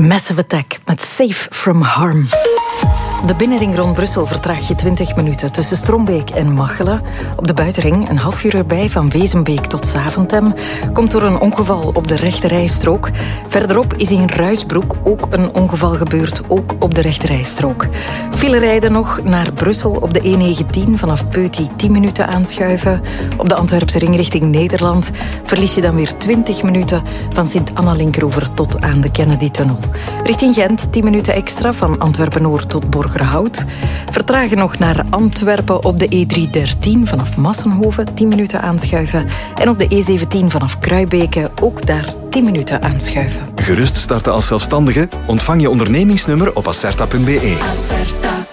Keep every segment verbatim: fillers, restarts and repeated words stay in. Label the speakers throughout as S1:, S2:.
S1: Massive Attack met Safe from Harm. De binnenring rond Brussel vertraag je twintig minuten tussen Strombeek en Machelen. Op de buitenring een half uur erbij van Wezenbeek tot Zaventem. Komt door een ongeval op de rechterrijstrook. Verderop is in Ruisbroek ook een ongeval gebeurd, ook op de rechterrijstrook. File rijden nog naar Brussel op de E negentien vanaf Peuty tien minuten aanschuiven. Op de Antwerpse ring richting Nederland verlies je dan weer twintig minuten van Sint-Anna-Linkeroever tot aan de Kennedy-tunnel. Richting Gent tien minuten extra van Antwerpen-Noord tot Borgerhout. Vertragen nog naar Antwerpen op de E driehonderddertien vanaf Massenhoven tien minuten aanschuiven. En op de E zeventien vanaf Kruibeke ook daar tien minuten aanschuiven.
S2: Gerust starten als zelfstandige? Ontvang je ondernemingsnummer op acerta punt be.
S3: Acerta.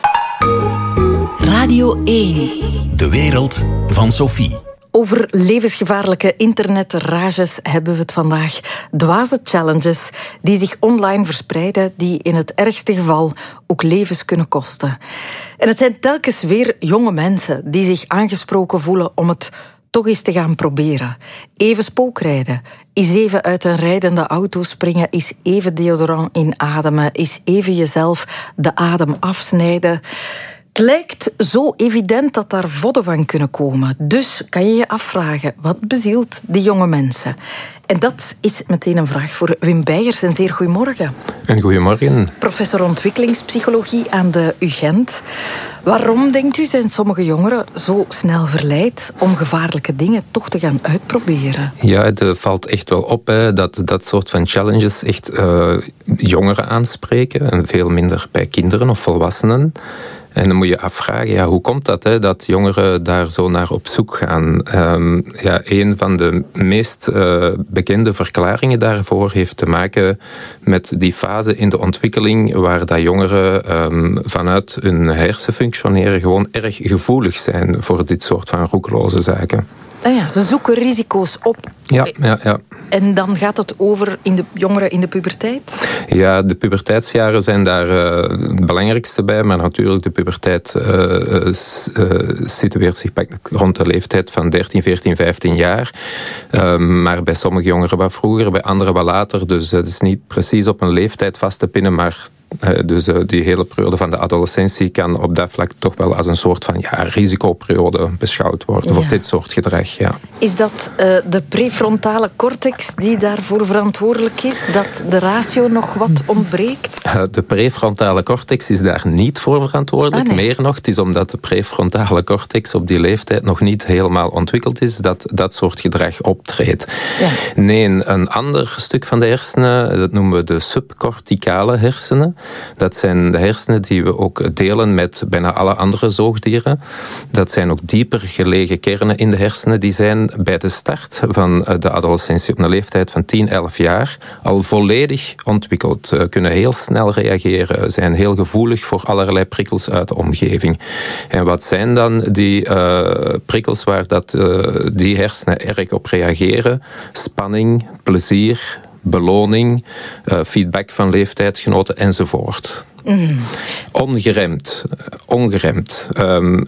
S3: Radio één.
S4: De wereld van Sophie.
S1: Over levensgevaarlijke internetrages hebben we het vandaag. Dwaze challenges die zich online verspreiden, die in het ergste geval ook levens kunnen kosten. En het zijn telkens weer jonge mensen die zich aangesproken voelen om het toch eens te gaan proberen. Even spookrijden, is even uit een rijdende auto springen, is even deodorant inademen, is even jezelf de adem afsnijden. Het lijkt zo evident dat daar vodden van kunnen komen. Dus kan je je afvragen, wat bezielt die jonge mensen? En dat is meteen een vraag voor Wim Beijers. En zeer goedemorgen.
S5: En goedemorgen.
S1: Professor ontwikkelingspsychologie aan de U Gent. Waarom, denkt u, zijn sommige jongeren zo snel verleid om gevaarlijke dingen toch te gaan uitproberen?
S5: Ja, het valt echt wel op hè, dat dat soort van challenges echt uh, jongeren aanspreken. En veel minder bij kinderen of volwassenen. En dan moet je afvragen, ja, hoe komt dat, hè, dat jongeren daar zo naar op zoek gaan? Um, ja, een van de meest uh, bekende verklaringen daarvoor heeft te maken met die fase in de ontwikkeling waar dat jongeren um, vanuit hun hersenfunctioneren gewoon erg gevoelig zijn voor dit soort van roekeloze zaken.
S1: Ah ja, ze zoeken risico's op.
S5: Ja, ja, ja.
S1: En dan gaat het over in de jongeren in de puberteit?
S5: Ja, de puberteitsjaren zijn daar uh, het belangrijkste bij. Maar natuurlijk, de puberteit uh, uh, situeert zich rond de leeftijd van dertien, veertien, vijftien jaar. Uh, maar bij sommige jongeren wat vroeger, bij anderen wat later. Dus het is niet precies op een leeftijd vast te pinnen, maar dus die hele periode van de adolescentie kan op dat vlak toch wel als een soort van ja, risicoperiode beschouwd worden voor ja. dit soort gedrag. Ja.
S1: Is dat uh, de prefrontale cortex die daarvoor verantwoordelijk is? Dat de ratio nog wat ontbreekt?
S5: Uh, de prefrontale cortex is daar niet voor verantwoordelijk. Ah, nee. Meer nog, het is omdat de prefrontale cortex op die leeftijd nog niet helemaal ontwikkeld is dat dat soort gedrag optreedt. Ja. Nee, een ander stuk van de hersenen, dat noemen we de subcorticale hersenen. Dat zijn de hersenen die we ook delen met bijna alle andere zoogdieren. Dat zijn ook dieper gelegen kernen in de hersenen. Die zijn bij de start van de adolescentie op een leeftijd van tien, elf jaar al volledig ontwikkeld. Kunnen heel snel reageren, zijn heel gevoelig voor allerlei prikkels uit de omgeving. En wat zijn dan die uh, prikkels waar dat, uh, die hersenen erg op reageren? Spanning, plezier, beloning, uh, feedback van leeftijdgenoten enzovoort. Mm. Ongeremd, ongeremd. Um,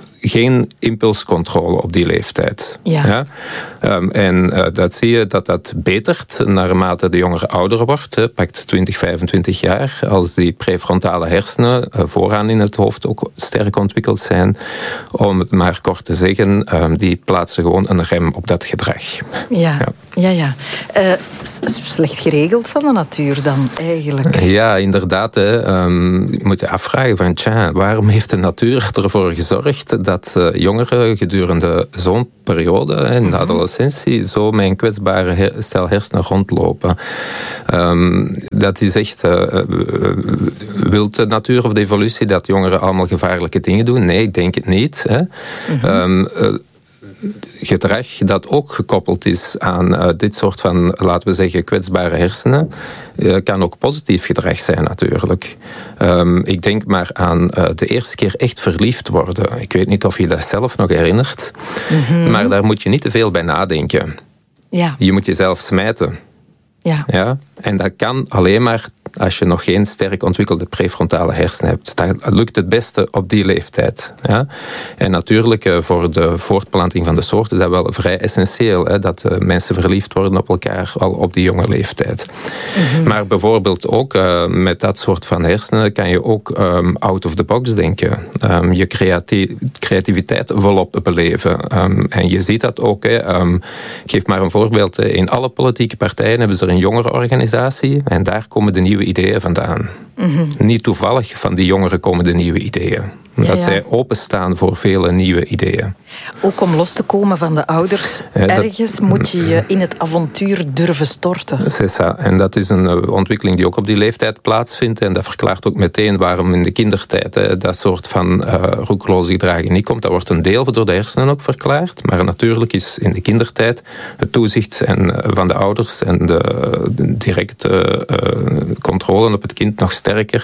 S5: geen impulscontrole op die leeftijd. Ja. Ja? Um, en uh, dat zie je dat dat betert naarmate de jongere ouder wordt. Hè, pakt twintig, vijfentwintig jaar. Als die prefrontale hersenen uh, vooraan in het hoofd ook sterk ontwikkeld zijn. Om het maar kort te zeggen, um, die plaatsen gewoon een rem op dat gedrag.
S1: Ja, ja, ja. ja. Uh, slecht geregeld van de natuur dan eigenlijk.
S5: Ja, inderdaad. Hè. Um, je moet je afvragen van, tja, waarom heeft de natuur ervoor gezorgd dat uh, jongeren gedurende zo'n periode, in de adolescentie, zo met een kwetsbare her- stel hersenen rondlopen. Um, dat is echt, uh, wil de natuur of de evolutie dat jongeren allemaal gevaarlijke dingen doen? Nee, ik denk het niet. Hè. Mm-hmm. Um, uh, gedrag dat ook gekoppeld is aan uh, dit soort van, laten we zeggen, kwetsbare hersenen, uh, kan ook positief gedrag zijn natuurlijk. Um, ik denk maar aan uh, de eerste keer echt verliefd worden. Ik weet niet of je dat zelf nog herinnert, mm-hmm. maar daar moet je niet te veel bij nadenken. Ja. Je moet jezelf smijten. Ja. Ja? En dat kan alleen maar als je nog geen sterk ontwikkelde prefrontale hersenen hebt. Dat lukt het beste op die leeftijd. Ja? En natuurlijk, voor de voortplanting van de soort is dat wel vrij essentieel, hè, dat mensen verliefd worden op elkaar al op die jonge leeftijd. Mm-hmm. Maar bijvoorbeeld ook uh, met dat soort van hersenen kan je ook um, out of the box denken. Um, je creati- creativiteit volop beleven. Um, en je ziet dat ook. Hè, um, ik geef maar een voorbeeld. In alle politieke partijen hebben ze er een jongerenorganisatie en daar komen de nieuwe ideeën vandaan. Mm-hmm. Niet toevallig van die jongeren komen de nieuwe ideeën. Omdat ja, ja. zij openstaan voor vele nieuwe ideeën.
S1: Ook om los te komen van de ouders, ja, ergens dat, moet je je in het avontuur durven storten.
S5: Ça. En dat is een ontwikkeling die ook op die leeftijd plaatsvindt. En dat verklaart ook meteen waarom in de kindertijd hè, dat soort van uh, roekeloze gedrag niet komt. Dat wordt een deel door de hersenen ook verklaard. Maar natuurlijk is in de kindertijd het toezicht en, van de ouders en de, de directe uh, controle op het kind nog sterker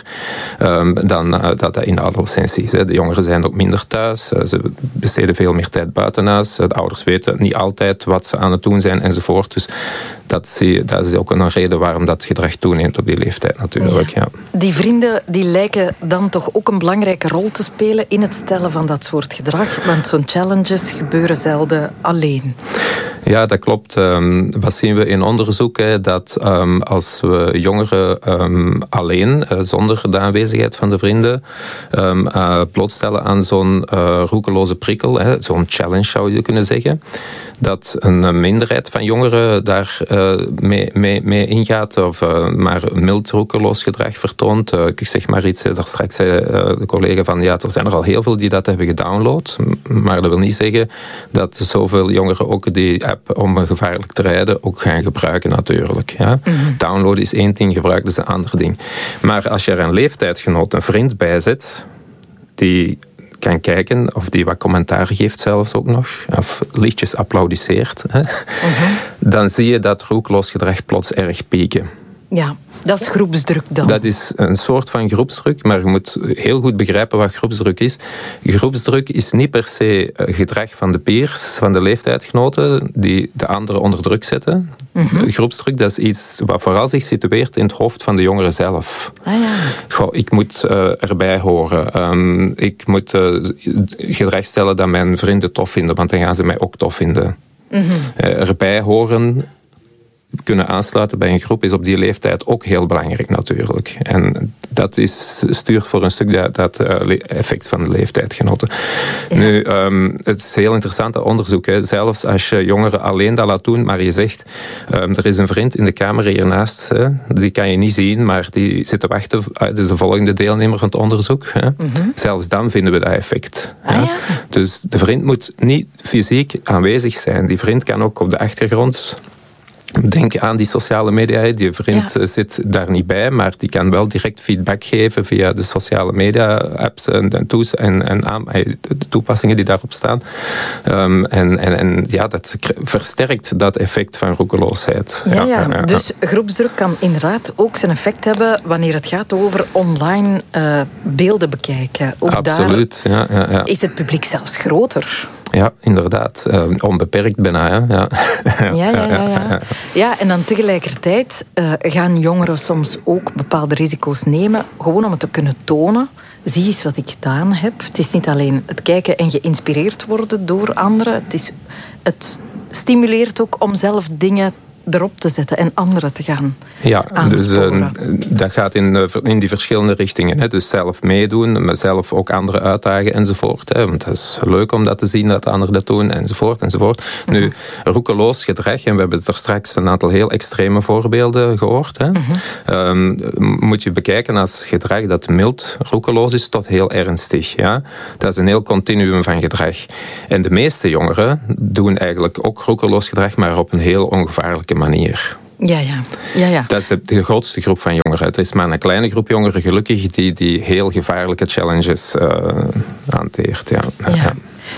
S5: um, dan uh, dat dat in de adolescentie is. Hè. De jongeren zijn ook minder thuis. Ze besteden veel meer tijd buiten huis. De ouders weten niet altijd wat ze aan het doen zijn enzovoort. Dus dat, zie, dat is ook een reden waarom dat gedrag toeneemt op die leeftijd natuurlijk. Ja.
S1: Ja. Die vrienden die lijken dan toch ook een belangrijke rol te spelen in het stellen van dat soort gedrag. Want zo'n challenges gebeuren zelden alleen.
S5: Ja, dat klopt. Um, wat zien we in onderzoek? Hè, dat um, als we jongeren um, alleen, uh, zonder de aanwezigheid van de vrienden, um, uh, blootstellen aan zo'n uh, roekeloze prikkel, hè, zo'n challenge zou je kunnen zeggen, dat een minderheid van jongeren daar uh, mee, mee, mee ingaat of uh, maar mild roekeloos gedrag vertoont. Uh, ik zeg maar iets, daar straks zei uh, de collega van, ja, er zijn er al heel veel die dat hebben gedownload, maar dat wil niet zeggen dat zoveel jongeren ook die app om gevaarlijk te rijden ook gaan gebruiken natuurlijk. Ja. Mm-hmm. Downloaden is één ding, gebruiken is een ander ding. Maar als je er een leeftijdsgenoot, een vriend bij zet, die kan kijken, of die wat commentaar geeft zelfs ook nog, of lichtjes applaudisseert, hè, mm-hmm. dan zie je dat roekeloos gedrag plots erg pieken.
S1: Ja, dat is groepsdruk dan.
S5: Dat is een soort van groepsdruk, maar je moet heel goed begrijpen wat groepsdruk is. Groepsdruk is niet per se gedrag van de peers, van de leeftijdgenoten, die de anderen onder druk zetten. Mm-hmm. Groepsdruk, dat is iets wat vooral zich situeert in het hoofd van de jongeren zelf.
S1: Ah, ja.
S5: Goh, ik moet uh, erbij horen. Um, ik moet uh, gedrag stellen dat mijn vrienden tof vinden, want dan gaan ze mij ook tof vinden. Mm-hmm. Uh, erbij horen, kunnen aansluiten bij een groep is op die leeftijd ook heel belangrijk natuurlijk. En dat is, stuurt voor een stuk dat, dat uh, effect van de leeftijdgenoten. Ja. Nu, um, het is heel interessant dat onderzoek. Hè. Zelfs als je jongeren alleen dat laat doen, maar je zegt, um, er is een vriend in de kamer hiernaast, hè, die kan je niet zien, maar die zit te wachten, uh, de volgende deelnemer van het onderzoek. Hè. Mm-hmm. Zelfs dan vinden we dat effect.
S1: Ah,
S5: ja.
S1: Ja.
S5: Dus de vriend moet niet fysiek aanwezig zijn. Die vriend kan ook op de achtergrond. Denk aan die sociale media. Die vriend ja. zit daar niet bij, maar die kan wel direct feedback geven via de sociale media apps en, en, toes, en, en aan, de toepassingen die daarop staan. Um, en, en, en ja, dat versterkt dat effect van roekeloosheid.
S1: Ja, ja, ja. Ja, dus groepsdruk kan inderdaad ook zijn effect hebben wanneer het gaat over online uh, beelden bekijken. Ook
S5: Absoluut.
S1: Daar
S5: ja, ja, ja.
S1: is het publiek zelfs groter.
S5: Ja, inderdaad. Uh, onbeperkt bijna. Hè? Ja.
S1: Ja, ja, ja, ja, ja. Ja, en dan tegelijkertijd uh, gaan jongeren soms ook bepaalde risico's nemen, gewoon om het te kunnen tonen. Zie eens wat ik gedaan heb. Het is niet alleen het kijken en geïnspireerd worden door anderen. Het, is, het stimuleert ook om zelf dingen erop te zetten en anderen te gaan
S5: Ja,
S1: aansporen.
S5: dus uh, dat gaat in, in die verschillende richtingen. Hè. Dus zelf meedoen, maar zelf ook anderen uitdagen enzovoort. Hè. Want het is leuk om dat te zien, dat anderen dat doen, enzovoort, enzovoort. Mm-hmm. Nu, roekeloos gedrag, en we hebben er straks een aantal heel extreme voorbeelden gehoord. Hè. Mm-hmm. Um, moet je bekijken als gedrag dat mild roekeloos is tot heel ernstig. Ja. Dat is een heel continuum van gedrag. En de meeste jongeren doen eigenlijk ook roekeloos gedrag, maar op een heel ongevaarlijke manier.
S1: Ja, ja. ja, ja.
S5: Dat is de, de grootste groep van jongeren. Er is maar een kleine groep jongeren, gelukkig, die, die heel gevaarlijke challenges uh, hanteert. Ja.
S1: Ja.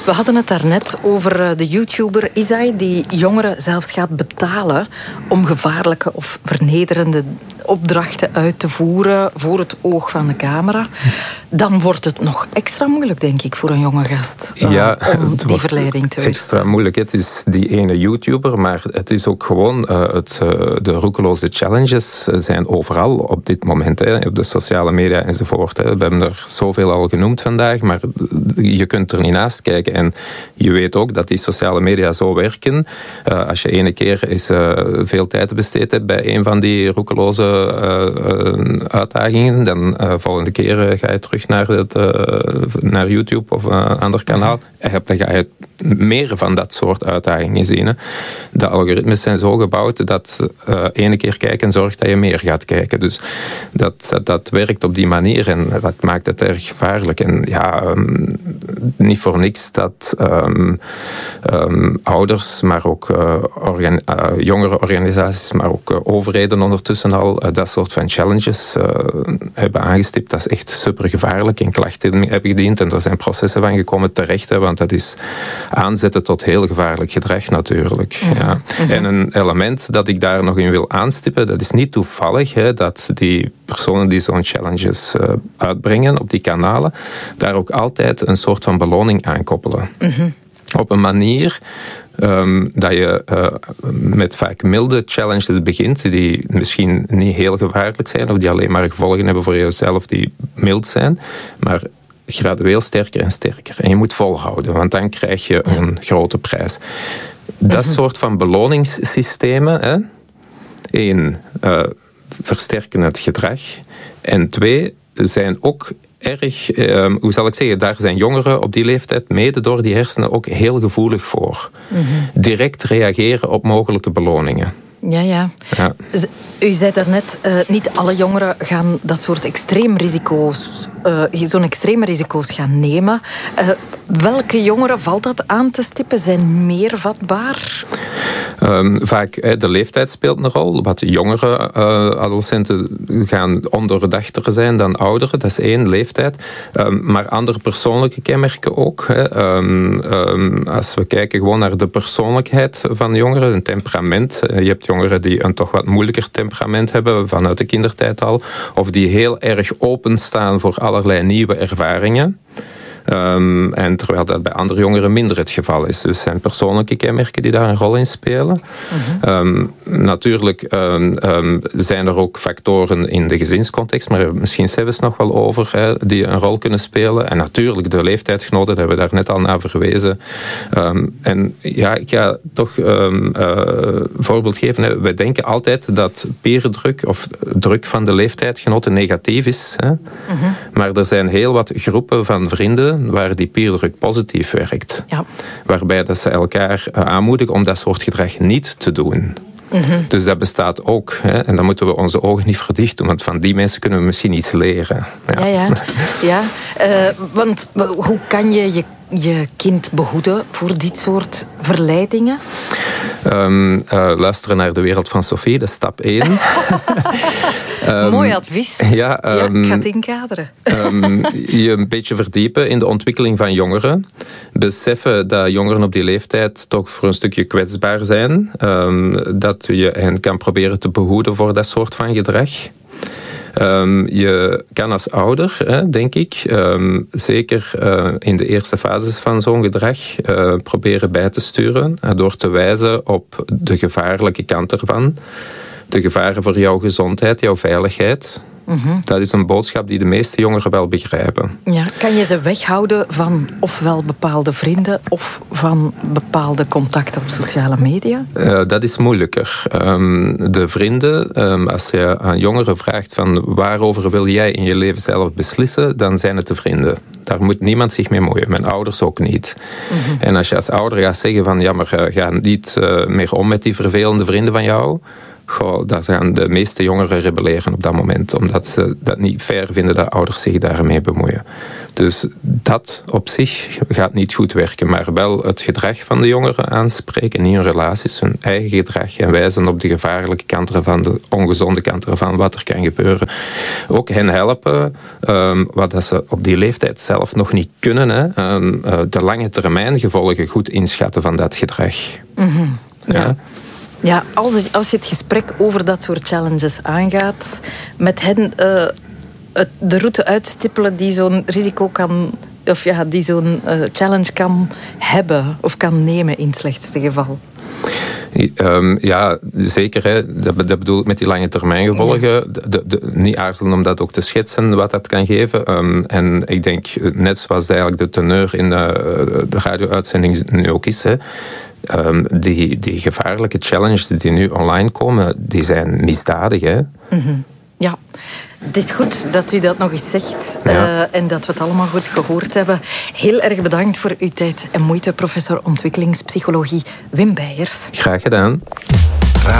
S1: We hadden het daarnet over de YouTuber Isai die jongeren zelfs gaat betalen om gevaarlijke of vernederende opdrachten uit te voeren voor het oog van de camera. Dan wordt het nog extra moeilijk, denk ik, voor een jonge gast uh,
S5: ja,
S1: om die verleiding te weerstaan.
S5: Extra moeilijk. Het is die ene YouTuber, maar het is ook gewoon uh, het, uh, de roekeloze challenges zijn overal op dit moment. Hè, op de sociale media enzovoort. Hè. We hebben er zoveel al genoemd vandaag, maar je kunt er niet naast kijken. En je weet ook dat die sociale media zo werken. Uh, als je ene keer eens uh, veel tijd besteed hebt bij een van die roekeloze uh, uh, uitdagingen, dan uh, volgende keer uh, ga je terug naar, het, uh, naar YouTube of een ander kanaal. En dan ga je meer van dat soort uitdagingen zien. Hè. De algoritmes zijn zo gebouwd dat uh, ene keer kijken zorgt dat je meer gaat kijken. Dus dat, dat, dat werkt op die manier en dat maakt het erg gevaarlijk. En ja, um, niet voor niks dat um, um, ouders, maar ook uh, organ, uh, jongere organisaties, maar ook uh, overheden ondertussen al uh, dat soort van challenges uh, hebben aangestipt. Dat is echt super gevaarlijk en klachten hebben gediend en er zijn processen van gekomen terecht, hè, want dat is aanzetten tot heel gevaarlijk gedrag natuurlijk. Mm-hmm. Ja. En een element dat ik daar nog in wil aanstippen, dat is niet toevallig hè, dat die personen die zo'n challenges uh, uitbrengen op die kanalen, daar ook altijd een soort van beloning aan koppelen. Mm-hmm. Op een manier um, dat je uh, met vaak milde challenges begint, die misschien niet heel gevaarlijk zijn, of die alleen maar gevolgen hebben voor jezelf die mild zijn, maar gradueel sterker en sterker. En je moet volhouden, want dan krijg je een grote prijs. Dat mm-hmm. soort van beloningssystemen, hè, één, uh, versterken het gedrag. En twee, zijn ook erg, uh, hoe zal ik zeggen, daar zijn jongeren op die leeftijd mede door die hersenen ook heel gevoelig voor. Mm-hmm. Direct reageren op mogelijke beloningen.
S1: Ja, ja. ja. U zei daarnet, uh, niet alle jongeren gaan dat soort extreem risico's, uh, zo'n extreme risico's gaan nemen. Uh, welke jongeren valt dat aan te stippen? Zijn meer vatbaar?
S5: Um, vaak uh, de leeftijd speelt een rol. Wat jongere uh, adolescenten gaan ondoordachter zijn dan ouderen. Dat is één, leeftijd. Um, maar andere persoonlijke kenmerken ook. Hè. Um, um, als we kijken gewoon naar de persoonlijkheid van jongeren, een temperament. Uh, je hebt jongeren die een toch wat moeilijker temperament hebben vanuit de kindertijd al. Of die heel erg openstaan voor allerlei nieuwe ervaringen. Um, en terwijl dat bij andere jongeren minder het geval is. Dus zijn persoonlijke kenmerken die daar een rol in spelen. Uh-huh. Um, natuurlijk um, um, zijn er ook factoren in de gezinscontext, maar misschien zelfs nog wel over, hè, die een rol kunnen spelen. En natuurlijk de leeftijdsgenoten, daar hebben we daar net al naar verwezen. Um, en ja, ik ga toch um, uh, een voorbeeld geven. Hè. Wij denken altijd dat peerdruk of druk van de leeftijdsgenoten negatief is. Hè. Uh-huh. Maar er zijn heel wat groepen van vrienden waar die peerdruk positief werkt. Ja. Waarbij dat ze elkaar aanmoedigen om dat soort gedrag niet te doen. Mm-hmm. Dus dat bestaat ook. Hè? En dan moeten we onze ogen niet verdicht doen, want van die mensen kunnen we misschien iets leren.
S1: Ja, ja. ja. ja. Uh, want hoe kan je je, je kind behoeden voor dit soort verleidingen?
S5: Um, uh, luisteren naar de wereld van Sophie, dat is stap één.
S1: Um, Mooi advies.
S5: Ja, um,
S1: ja, ik ga het inkaderen.
S5: Um, je een beetje verdiepen in de ontwikkeling van jongeren. Beseffen dat jongeren op die leeftijd toch voor een stukje kwetsbaar zijn. Um, dat je hen kan proberen te behoeden voor dat soort van gedrag. Um, je kan als ouder, hè, denk ik, um, zeker uh, in de eerste fases van zo'n gedrag uh, proberen bij te sturen, uh, door te wijzen op de gevaarlijke kant ervan. De gevaren voor jouw gezondheid, jouw veiligheid. Mm-hmm. Dat is een boodschap die de meeste jongeren wel begrijpen. Ja,
S1: kan je ze weghouden van ofwel bepaalde vrienden of van bepaalde contacten op sociale media?
S5: Uh, dat is moeilijker. Um, de vrienden, um, als je aan jongeren vraagt van waarover wil jij in je leven zelf beslissen, dan zijn het de vrienden. Daar moet niemand zich mee moeien, mijn ouders ook niet. Mm-hmm. En als je als ouder gaat zeggen van ja, maar uh, ga niet uh, meer om met die vervelende vrienden van jou, goh, daar gaan de meeste jongeren rebelleren op dat moment, omdat ze dat niet fair vinden dat ouders zich daarmee bemoeien. Dus dat op zich gaat niet goed werken, maar wel het gedrag van de jongeren aanspreken, niet hun relaties, hun eigen gedrag en wijzen op de gevaarlijke kanten van de ongezonde kanten van wat er kan gebeuren. Ook hen helpen, um, wat dat ze op die leeftijd zelf nog niet kunnen, hè, um, uh, de lange termijn gevolgen goed inschatten van dat gedrag.
S1: Mm-hmm. Ja.
S5: Ja.
S1: Ja, als, je, als je het gesprek over dat soort challenges aangaat, met hen uh, het, de route uitstippelen die zo'n risico kan, of ja, die zo'n uh, challenge kan hebben of kan nemen in het slechtste geval.
S5: Um, ja, zeker. Hè. Dat, dat bedoel ik met die lange termijn gevolgen. Ja. De, de, de, niet aarzelen om dat ook te schetsen, wat dat kan geven. Um, en ik denk, net zoals eigenlijk de teneur in de, de radio-uitzending nu ook is, hè, um, die, die gevaarlijke challenges die nu online komen, die zijn misdadig. Hè.
S1: Mm-hmm. Ja. Het is goed dat u dat nog eens zegt, ja. uh, en dat we het allemaal goed gehoord hebben. Heel erg bedankt voor uw tijd en moeite, professor ontwikkelingspsychologie Wim Beijers.
S5: Graag gedaan.